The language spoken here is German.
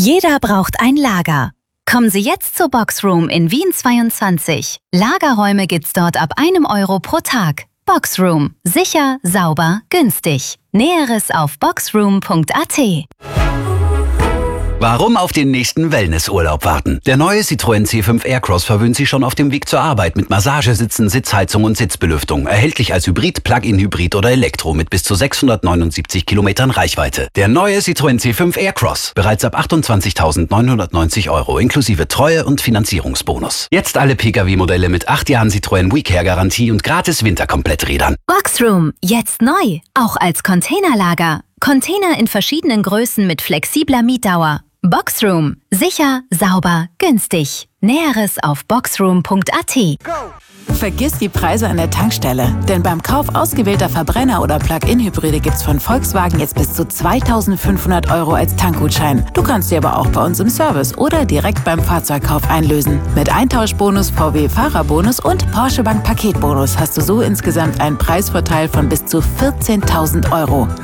Jeder braucht ein Lager. Kommen Sie jetzt zur Boxroom in Wien 22. Lagerräume gibt's dort ab 1 Euro pro Tag. Boxroom. Sicher, sauber, günstig. Näheres auf boxroom.at. Warum auf den nächsten Wellnessurlaub warten? Der neue Citroën C5 Aircross verwöhnt Sie schon auf dem Weg zur Arbeit mit Massagesitzen, Sitzheizung und Sitzbelüftung. Erhältlich als Hybrid, Plug-in-Hybrid oder Elektro mit bis zu 679 Kilometern Reichweite. Der neue Citroën C5 Aircross. Bereits ab 28.990 Euro inklusive Treue- und Finanzierungsbonus. Jetzt alle Pkw-Modelle mit 8 Jahren Citroën WeCare-Garantie und gratis Winterkompletträdern. Boxroom. Jetzt neu. Auch als Containerlager. Container in verschiedenen Größen mit flexibler Mietdauer. Boxroom. Sicher, sauber, günstig. Näheres auf boxroom.at. Vergiss die Preise an der Tankstelle, denn beim Kauf ausgewählter Verbrenner- oder Plug-in-Hybride gibt's von Volkswagen jetzt bis zu 2.500 Euro als Tankgutschein. Du kannst sie aber auch bei uns im Service oder direkt beim Fahrzeugkauf einlösen. Mit Eintauschbonus, VW-Fahrerbonus und Porsche Bank Paketbonus hast du so insgesamt einen Preisvorteil von bis zu 14.000 Euro.